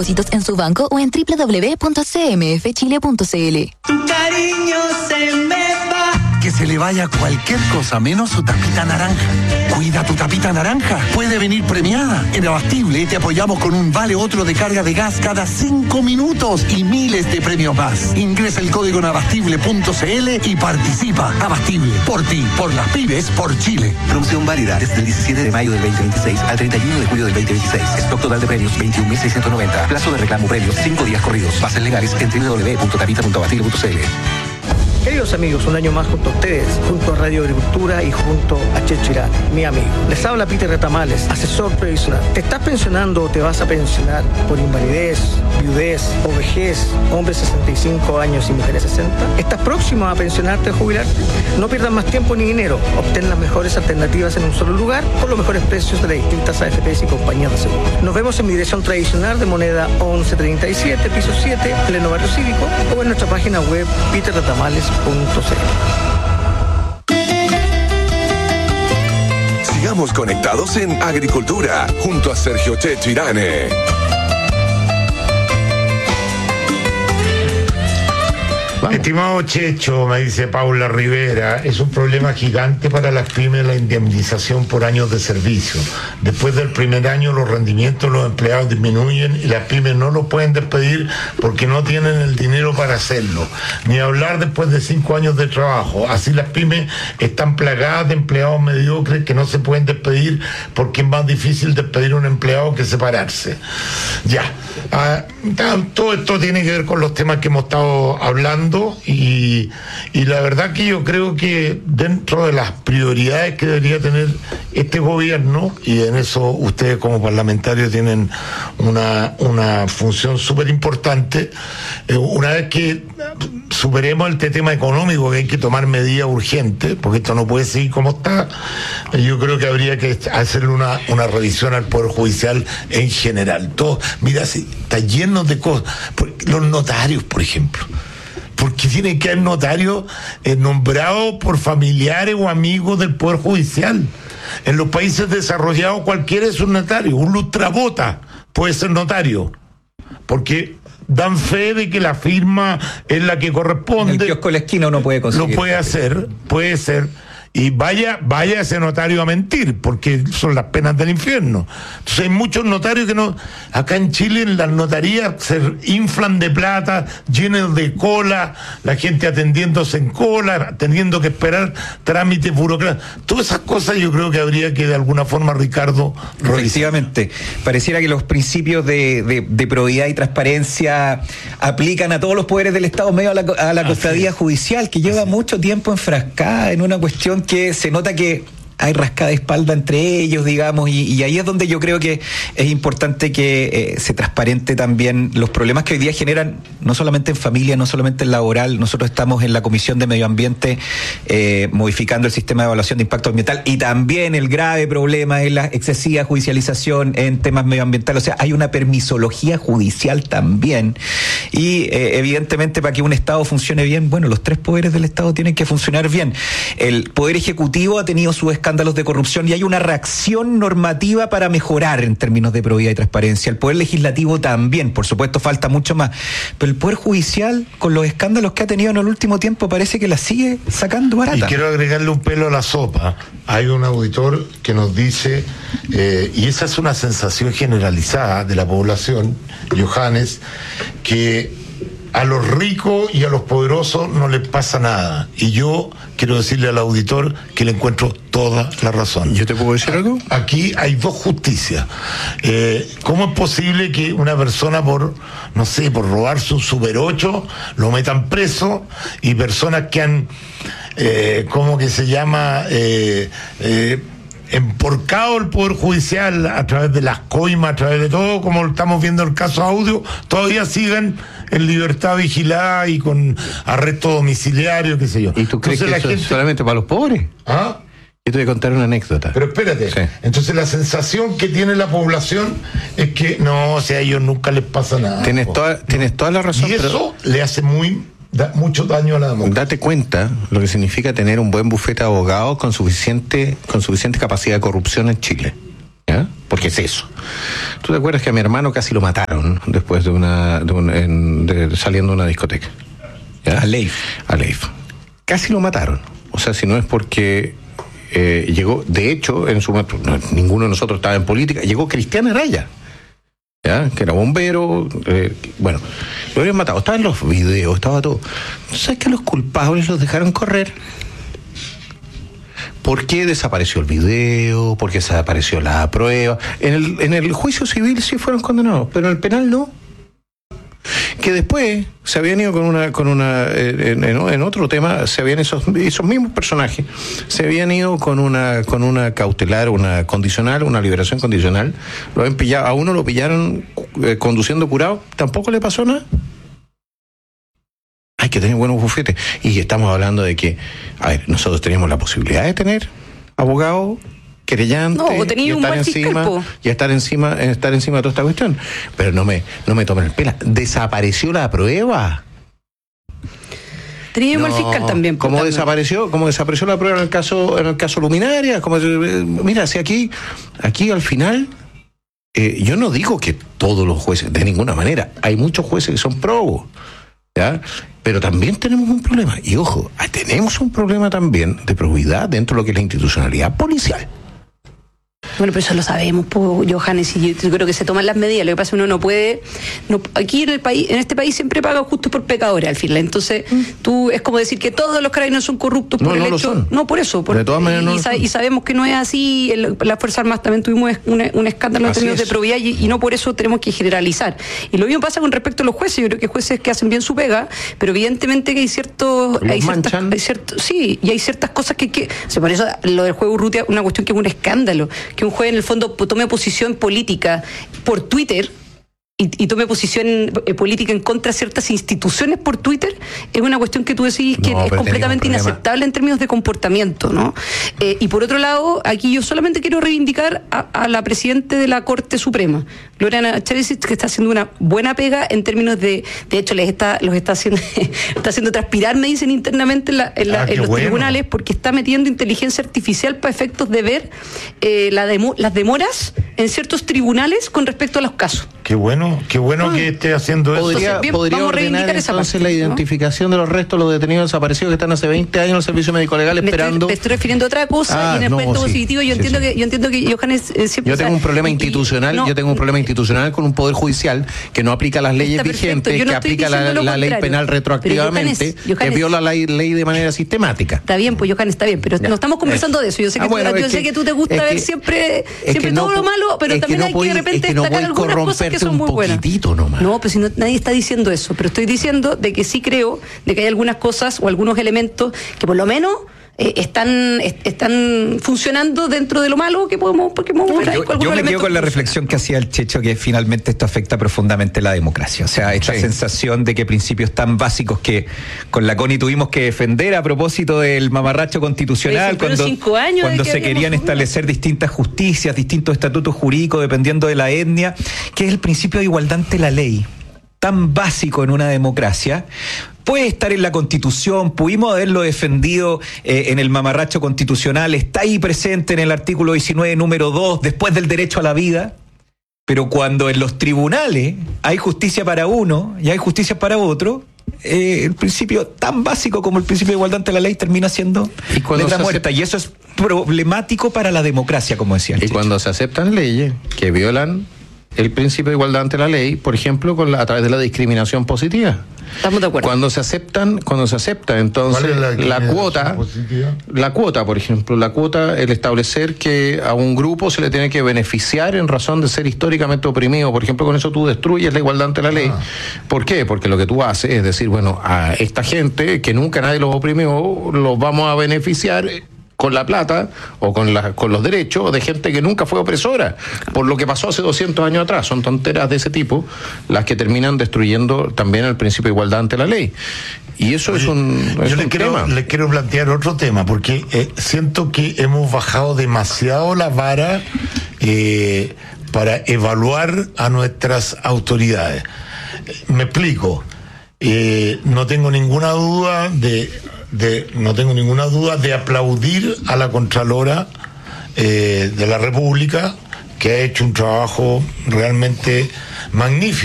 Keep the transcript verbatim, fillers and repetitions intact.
en su banco o en doble u doble u doble u punto c m f chile punto c l. Tu cariño se me va. Que se le vaya cualquier cosa menos su tapita naranja. Cuida tu tapita naranja. Puede venir premiada. En Abastible te apoyamos con un vale otro de carga de gas cada cinco minutos y miles de premios más. Ingresa el código en abastible punto c l y participa. Abastible, por ti, por las pymes, por Chile. Promoción válida desde el diecisiete de mayo del veinte veintiséis al treinta y uno de julio del veinte veintiséis. Stock total de premios veintiún mil seiscientos noventa. Plazo de reclamo premios cinco días corridos. Bases legales en doble u doble u doble u punto tapita punto abastible punto c l. Queridos amigos, un año más junto a ustedes, junto a Radio Agricultura y junto a Checho Irán, mi amigo. Les habla Peter Retamales, asesor previsional. ¿Te estás pensionando o te vas a pensionar por invalidez, viudez o vejez, hombres sesenta y cinco años y mujeres sesenta? ¿Estás próximo a pensionarte o jubilarte? No pierdas más tiempo ni dinero. Obtén las mejores alternativas en un solo lugar por los mejores precios de las distintas A F Pes y compañías de seguro. Nos vemos en mi dirección tradicional de Moneda once treinta y siete, piso siete, pleno barrio cívico, o en nuestra página web peter retamales punto c l. Sigamos conectados en Agricultura junto a Sergio Checho Irane. Vamos. Estimado Checho, me dice Paula Rivera, es un problema gigante para las pymes la indemnización por años de servicio. Después del primer año los rendimientos de los empleados disminuyen y las pymes no los pueden despedir porque no tienen el dinero para hacerlo. Ni hablar después de cinco años de trabajo. Así las pymes están plagadas de empleados mediocres que no se pueden despedir porque es más difícil despedir a un empleado que separarse. Ya, ah, todo esto tiene que ver con los temas que hemos estado hablando. Y, y la verdad que yo creo que dentro de las prioridades que debería tener este gobierno, y en eso ustedes como parlamentarios tienen una, una función súper importante, eh, una vez que superemos el tema económico, que hay que tomar medidas urgentes, porque esto no puede seguir como está, yo creo que habría que hacer una, una revisión al Poder Judicial en general. Todo, mira, está lleno de cosas. Los notarios, por ejemplo. Porque tienen que haber notarios eh, nombrados por familiares o amigos del Poder Judicial. En los países desarrollados cualquiera es un notario, un lustrabota puede ser notario, porque dan fe de que la firma es la que corresponde. El kiosco de la esquina uno puede conseguir. Lo puede hacer, puede ser. Y vaya, vaya ese notario a mentir, porque son las penas del infierno. Entonces hay muchos notarios que no... Acá en Chile las notarías se inflan de plata, llenas de cola, la gente atendiéndose en cola, teniendo que esperar trámites burocráticos. Todas esas cosas yo creo que habría que de alguna forma, Ricardo, revisar. Efectivamente. Pareciera que los principios de, de, de probidad y transparencia aplican a todos los poderes del Estado medio a la, a la cofradía judicial, que lleva mucho tiempo enfrascada en una cuestión que se nota que hay rascada de espalda entre ellos, digamos, y, y ahí es donde yo creo que es importante que eh, se transparente también los problemas que hoy día generan, no solamente en familia, no solamente en laboral. Nosotros estamos en la Comisión de Medio Ambiente eh, modificando el sistema de evaluación de impacto ambiental, y también el grave problema es la excesiva judicialización en temas medioambientales. O sea, hay una permisología judicial también, y eh, evidentemente para que un Estado funcione bien, bueno, los tres poderes del Estado tienen que funcionar bien. El Poder Ejecutivo ha tenido sus escándalos de corrupción y hay una reacción normativa para mejorar en términos de probidad y transparencia. El Poder Legislativo también, por supuesto, falta mucho más. Pero el Poder Judicial, con los escándalos que ha tenido en el último tiempo, parece que la sigue sacando barata. Y quiero agregarle un pelo a la sopa. Hay un auditor que nos dice, eh, y esa es una sensación generalizada de la población, Johannes, que a los ricos y a los poderosos no les pasa nada. Y yo quiero decirle al auditor que le encuentro toda la razón. ¿Yo te puedo decir algo? Aquí hay dos justicias. Eh, ¿Cómo es posible que una persona por, no sé, por robarse un Super ocho lo metan preso, y personas que han, eh, ¿cómo que se llama? Eh, eh, emporcado el Poder Judicial a través de las coimas, a través de todo, como estamos viendo el caso Audio, todavía siguen en libertad vigilada y con arresto domiciliario, qué sé yo? ¿Y tú crees Entonces, que eso gente... es solamente para los pobres? ¿Ah? Yo te voy a contar una anécdota. Pero espérate, sí. Entonces la sensación que tiene la población es que no, o sea, a ellos nunca les pasa nada. Tienes toda, tienes toda la razón. Y eso pero... le hace muy... da mucho daño a la democracia. Date cuenta lo que significa tener un buen bufete de abogados con suficiente con suficiente capacidad de corrupción en Chile, ¿ya? Porque porque es eso. ¿Tú te acuerdas que a mi hermano casi lo mataron después de una de un, en, de, saliendo de una discoteca? ¿Ya? A Leif. A Leif. Casi lo mataron. O sea, si no es porque eh, llegó, de hecho, en su momento, no, ninguno de nosotros estaba en política, llegó Cristian Araya, ¿ya? Que era bombero, eh, bueno, lo habían matado, estaba en los videos, estaba todo. ¿Sabes que los culpables los dejaron correr? ¿Por qué desapareció el video? ¿Por qué desapareció la prueba? En el, en el juicio civil sí fueron condenados, pero en el penal no. Que después se habían ido con una, con una, en, en, en otro tema, se habían esos, esos mismos personajes, se habían ido con una, con una cautelar, una condicional, una liberación condicional, lo habían pillado, a uno lo pillaron eh, conduciendo curado, tampoco le pasó nada. Hay que tener buenos bufetes. Y estamos hablando de que, a ver, nosotros teníamos la posibilidad de tener abogados, querellantes, no, y estar encima, fiscal, y estar encima, estar encima de toda esta cuestión. Pero no me, no me tomen el pela. ¿Desapareció la prueba? Teníamos no, el fiscal también. ¿Cómo también. desapareció? ¿Cómo desapareció la prueba en el caso, en el caso Luminaria? ¿Cómo, mira, si aquí, aquí al final, eh, yo no digo que todos los jueces, de ninguna manera, hay muchos jueces que son probos, ¿ya? Pero también tenemos un problema, y ojo, tenemos un problema también de probidad dentro de lo que es la institucionalidad policial. Bueno, pero eso lo sabemos, pues, Johannes, y yo creo que se toman las medidas. Lo que pasa es que uno no puede, no, aquí en el país, en este país siempre paga justo por pecadores al final. Entonces, mm. tú es como decir que todos los carabineros son corruptos por no, el no hecho, lo son. no por eso, por, de todas maneras y, no y, sa- y sabemos que no es así. El, las Fuerzas Armadas también tuvimos un, un escándalo en términos de probidad y, y no por eso tenemos que generalizar. Y lo mismo pasa con respecto a los jueces. Yo creo que jueces que hacen bien su pega, pero evidentemente que hay ciertos, hay ciertas, hay ciertos, sí, y hay ciertas cosas que, que o sea, por eso lo del juego Urrutia, una cuestión que es un escándalo, que un juez en el fondo tome posición política por Twitter y, y tome posición eh, política en contra de ciertas instituciones por Twitter, es una cuestión que tú decís que no, es completamente inaceptable en términos de comportamiento, ¿no? Eh, y por otro lado, aquí yo solamente quiero reivindicar a, a la presidenta de la Corte Suprema, Lorena Chávez, que está haciendo una buena pega en términos de, de hecho, les está, los está haciendo, está haciendo transpirar, me dicen internamente en, la, en, la, ah, en los bueno. tribunales, porque está metiendo inteligencia artificial para efectos de ver eh, la demo, las demoras en ciertos tribunales con respecto a los casos. Qué bueno, qué bueno ah. que esté haciendo eso. Podría, entonces, bien, podría vamos ordenar a esa entonces parte, la identificación, ¿no?, de los restos de los detenidos desaparecidos que están hace veinte años en el servicio médico legal me esperando. Estoy, me estoy refiriendo a otra cosa, ah, y en el no, momento sí, positivo yo sí, entiendo sí. que yo entiendo que Johannes eh, siempre. Yo tengo un problema y, institucional, no, yo tengo un problema institucional con un poder judicial que no aplica las leyes vigentes, no que aplica la, la ley penal retroactivamente, Johannes, Johannes, que viola la ley de manera sistemática. Está bien, pues Johannes, está bien, pero ya. no estamos conversando de eso. Yo sé que, ah, bueno, tú, yo que, sé que tú te gusta ver que, siempre, siempre todo no, lo malo, pero también no hay que de repente es que no destacar algunas cosas que son muy buenas. Nomás. No, pues si no, nadie está diciendo eso, pero estoy diciendo de que sí creo de que hay algunas cosas o algunos elementos que por lo menos eh, están est- están funcionando dentro de lo malo que podemos, porque podemos ver ahí. Yo, yo me quedo con la reflexión que hacía el Checho, que finalmente esto afecta profundamente la democracia. O sea, esta sí. sensación de que principios tan básicos que con la Connie tuvimos que defender a propósito del mamarracho constitucional, cuando, cuando se querían establecer distintas justicias, distintos estatutos jurídicos dependiendo de la etnia, que es el principio de igualdad ante la ley, tan básico en una democracia. Puede estar en la Constitución, pudimos haberlo defendido eh, en el mamarracho constitucional, está ahí presente en el artículo diecinueve, número dos, después del derecho a la vida, pero cuando en los tribunales hay justicia para uno y hay justicia para otro, eh, el principio tan básico como el principio de igualdad ante la ley termina siendo letra muerta, y eso es problemático para la democracia, como decía el Y Checho. cuando se aceptan leyes que violan el principio de igualdad ante la ley, por ejemplo, con la, a través de la discriminación positiva. Estamos de acuerdo. Cuando se aceptan, cuando se acepta, entonces la, la cuota, positiva? la cuota, por ejemplo, la cuota, el establecer que a un grupo se le tiene que beneficiar en razón de ser históricamente oprimido, por ejemplo, con eso tú destruyes la igualdad ante la ley. Ah. ¿Por qué? Porque lo que tú haces es decir, bueno, a esta gente que nunca nadie los oprimió, los vamos a beneficiar con la plata o con, la, con los derechos de gente que nunca fue opresora, por lo que pasó hace doscientos años atrás. Son tonteras de ese tipo las que terminan destruyendo también el principio de igualdad ante la ley. Y eso Oye, es un, es yo un le quiero, tema. le quiero plantear otro tema, porque eh, siento que hemos bajado demasiado la vara eh, para evaluar a nuestras autoridades. Me explico. Eh, no tengo ninguna duda de... De, no tengo ninguna duda de aplaudir a la Contralora eh, de la República, que ha hecho un trabajo realmente magnífico.